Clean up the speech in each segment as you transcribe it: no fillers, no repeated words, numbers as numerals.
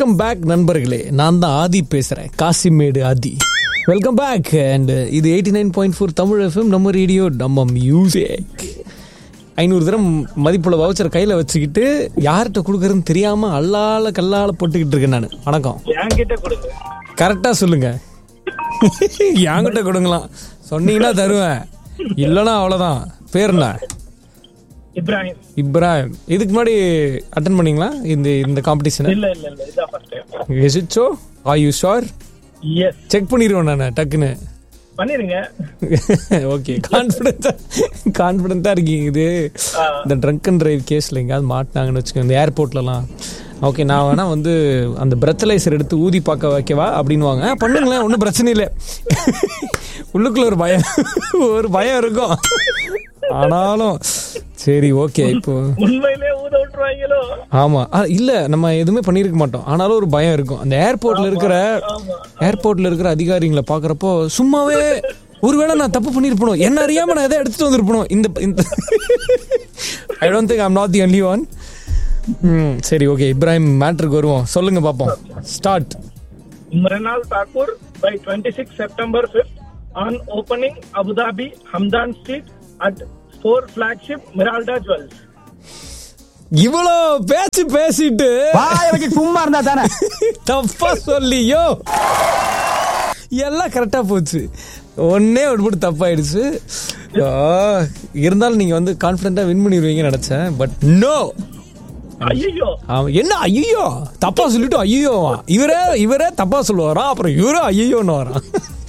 Welcome back நண்பர்களே. நான் தான் ஆதி பேசுறேன், காசிமேடு ஆதி. Welcome back. அண்ட் இது 89.4 தமிழ் FM, நம்ம ரேடியோ, நம்ம மியூசிக். 500 தரம் மதிப்புள்ள வவுச்சர் கையில வச்சுக்கிட்டு யார்கிட்ட கொடுக்கறதுன்னு தெரியாம அல்லால கல்லால போட்டுக்கிட்டு இருக்கேன் நான். வணக்கம். கரெக்டா சொல்லுங்க. என்கிட்ட கொடுங்களாம், சொன்னீங்கன்னா தருவேன், இல்லைன்னா அவ்வளோதான். பேர் என்ன? இப்ராஹிம். இப்ராஹிம். இதுக்கு முன்னாடி அட்டெண்ட் பண்ணீங்களா இந்த காம்படிஷன்? இல்ல இதான் first time. Is it so? Are you sure? S. Check பண்ணிடுவேன் நான் டக்குன்னு. பண்ணிருங்க. ஓகே, கான்ஃபிடென்ட்டா இருக்கீங்க. இது இந்த ட்ரங்க் அண்ட் டிரைவ் கேஸ்ல எங்கேயாவது மாட்டினாங்கன்னு வச்சுக்கோங்க, இந்த ஏர்போர்ட்லலாம். ஓகே, நான் வேணா வந்து அந்த பிரெத்தலைசர் எடுத்து ஊதி பார்க்க வைக்கவா அப்படின்வாங்க. பண்ணுங்களேன், ஒன்றும் பிரச்சனை இல்லை. உள்ளுக்குள்ள ஒரு பயம் இருக்கும். ஆனாலும் சரி, ஓகே. இப்போ உண்மையிலே ஊத விட்டுருவாங்களோ? ஆமா, இல்ல நம்ம எதுவுமே பண்ணிருக்க மாட்டோம், ஆனாலும் ஒரு பயம் இருக்கும். அந்த ஏர்போர்ட்ல இருக்கிற அதிகாரிகளை பாக்குறப்போ சும்மாவே ஒருவேளை நான் தப்பு பண்ணிருப்பணும், என்ன அறியாம நான் எதை எடுத்துட்டு வந்திருப்பணும். இந்த I don't think I am not the only one. சரி, ஓகே, இப்ராஹிம் மேட்டருக்கு வருவோம். சொல்லுங்க பாப்போம். Start. Mrinal Thakur by 26 September 5th on opening Abu Dhabi Hamdan Street at store flagship Miralda Jewels. இவ்வளோ பேச்சு பேசிட்டு சும்மா இருந்தா தானே தப்பா சொல்லியோ. எல்லாம் கரெக்டா போச்சு, ஒன்னே ஒரு போட்டு தப்பாயிடுச்சு. இருந்தாலும் நீங்க வந்து கான்ஃபிடென்ட்டா வின் பண்ணிடுவீங்கன்னு நினைச்சேன், பட் நோ. ஐயோ, என்ன ஐயோ தப்பா சொல்லிட்டு ஐயோ இவரே தப்பா சொல்லுவாரா, அப்புறம் இவரே ஐயோன்னு வரான்.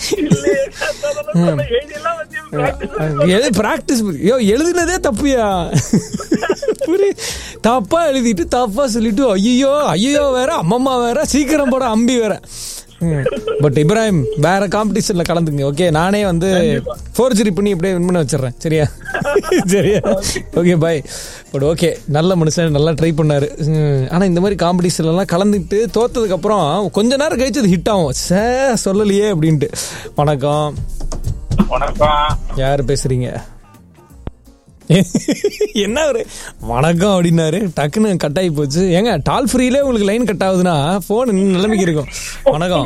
பிராக்டிஸ் எழுதினதே தப்புயா. தப்பா எழுதிட்டு தப்பா சொல்லிட்டு ஐயோ வேற, அம்மம்மா வேற, சீக்கிரம் போட அம்பி வேற. பட் இப்ராஹிம், வேற காம்படிஷன்ல கலந்துங்க. ஓகே, நானே வந்து ஃபோர்ஜரி பண்ணி இப்படியே வின் பண்ண வச்சிடறேன். சரியா? சரியா? Okay, bye. பட் ஓகே, நல்ல மனுஷன், நல்லா ட்ரை பண்ணாரு. ஆனா இந்த மாதிரி காம்படிஷன்லாம் கலந்துட்டு தோத்ததுக்கு அப்புறம் கொஞ்ச நேரம் கழிச்சு அது ஹிட் ஆகும். சொல்லலையே அப்படின்ட்டு. வணக்கம். வணக்கம். யாரு பேசுறீங்க? என்ன ஒரு வணக்கம் அப்படின்னாரு, டக்குன்னு கட் ஆகி போச்சு. ஏங்க, டால் ஃப்ரீலே உங்களுக்கு லைன் கட் ஆகுதுன்னா போன் நிலைமைக்கு இருக்கும். வணக்கம்.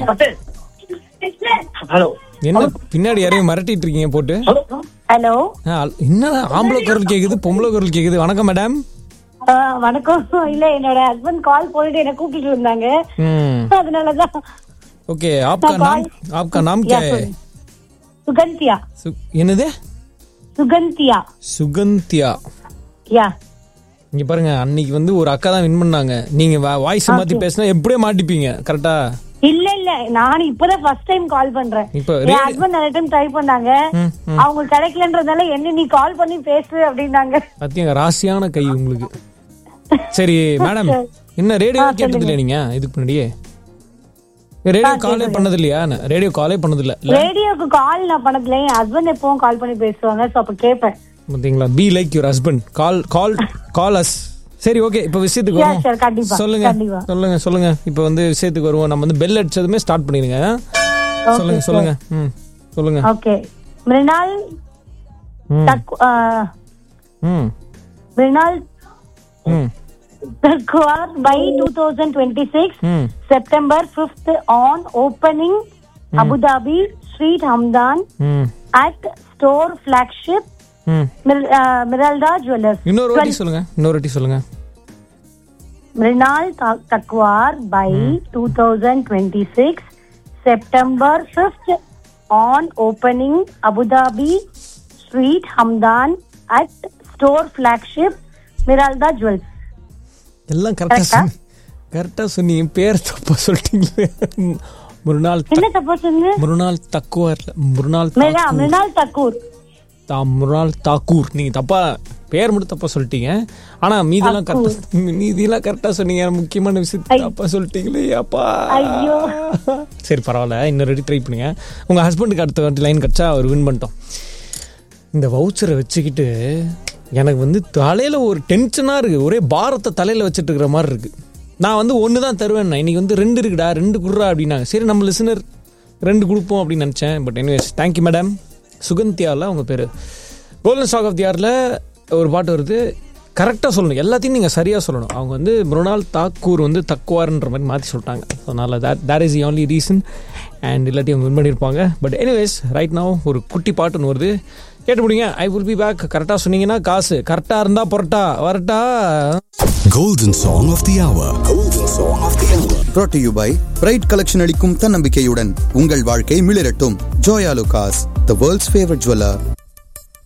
ஹலோ. என்ன பின்னாடி யாரையும் மிரட்டிட்டு இருக்கீங்க போட்டு? ஹலோ. என்ன ஆம்பளை குரல் கேக்குது, பொம்பளை குரல் கேக்குது? வணக்கம் மேடம். வணக்கம். இல்ல, என்னோட ஹஸ்பண்ட் கால் போயிட்டு என்ன கூப்பிட்டு இருந்தாங்க, அதனாலதான். ஓகே, आपका नाम क्या है? சுகந்தியா. என்னது? சுகந்தியா. யா. இங்க பாருங்க, அன்னைக்கு வந்து ஒரு அக்கா தான் வின் பண்ணாங்க. நீங்க வாய்ஸ் மாத்தி பேசினா எப்படியே மாட்டிப்பீங்க. கரெக்டா? இல்ல, நான் இப்பதான் ஃபர்ஸ்ட் டைம் கால் பண்றேன். என் ஹஸ்பண்ட் நிறைய டைம் ட்ரை பண்ணாங்க, அவங்க கிடைக்கலன்றதால என்ன நீ கால் பண்ணி பேசு அப்படின்னாங்க. பாத்தீங்க, ராசியான கை உங்களுக்கு. சரி மேடம், என்ன ரேடியோ கேட்டது இல்லையா நீங்க இதுக்கு முன்னாடியே? ரேடியோ காலே பண்ணது இல்லையா? ரேடியோ காலே பண்ணது இல்ல. ரேடியோக்கு கால் நான் பண்ணது இல்ல, என் ஹஸ்பண்ட் எப்பவும் கால் பண்ணி பேசுவாங்க, சோ அப்ப கேப்பேன். பாத்தீங்களா? Be like your husband, call as. சரி, ஓகே, இப்போ விஷயத்துக்கு வருவோம். சொல்லுங்க. இப்போ வந்து விஷயத்துக்கு வருவோம். நம்ம வந்து பெல் அடிச்சதுமே ஸ்டார்ட் பண்ணிடுங்க. சொல்லுங்க. சொல்லுங்க. Okay. Mrinal Takwar by 2026 September 5th on opening Abu Dhabi Street Hamdan at store flagship Miralda Jewels. இன்னொரு வாட்டி சொல்லுங்க. Miral Takwar by 2026 September 5th on opening Abu Dhabi Street Hamdan at store flagship Miralda Jewels. எல்லாம் கரெக்டா சொன்னீங்க. பேர் தப்பா சொல்லிட்டீங்களே. மிர்னால் தாக்கூர். நீங்க தப்பா பேர் மட்டும் தப்பா சொல்லிட்டீங்க, ஆனா மீதியெல்லாம் கரெக்டா சொன்னீங்க. முக்கியமான விஷயத்தை தப்பா சொல்லிட்டீங்களே அப்பா. சரி, பரவாயில்ல, இன்னும் ரெடி ட்ரை பண்ணுங்க. உங்க ஹஸ்பண்டுக்கு அடுத்த வாட்டி லைன் கட்சா அவர் வின் பண்ணிட்டோம். இந்த வவுச்சரை வச்சுக்கிட்டு எனக்கு வந்து தலையில ஒரு டென்ஷனா இருக்கு, ஒரே பாரத்தை தலையில வச்சுட்டு இருக்கிற மாதிரி இருக்கு. நான் வந்து 1 தான் தருவேன், இன்னைக்கு வந்து 2 இருக்குடா, 2 குடுறா அப்படின்னாங்க. சரி, நம்ம லிசனர் 2 கொடுப்போம் அப்படின்னு நினைச்சேன். But anyways, thank you madam. சுகந்தியாவில் அவங்க பேர். கோல்டன் ஸ்டாக் ஆஃப் தி இயரில் ஒரு பாட்டு வருது, கரெக்டாக சொல்லணும், எல்லாத்தையும் நீங்கள் சரியாக சொல்லணும். அவங்க வந்து மிருணால் தாக்கூர் வந்து தக்குவார்ன்ற மாதிரி மாற்றி சொல்லிட்டாங்க. அதனால் that is the only reason. And இல்லாட்டி அவங்க வின் பண்ணியிருப்பாங்க. பட் எனிவேஸ் ரைட் நவ் ஒரு குட்டி பாட்டுன்னு வருது, கேட்டு முடியுங்க. I will be back. கரெக்டாக சொன்னீங்கன்னா காசு, கரெக்டாக இருந்தால் பொரட்டா வரட்டா. Golden Song of the Hour. Golden Song of the Hour. Brought to you by bright collection அளிக்கும் தன்னம்பிக்கையுடன் உங்கள் வாழ்க்கை மிளிரட்டும். Joya லுகாஸ், the world's favorite jeweler.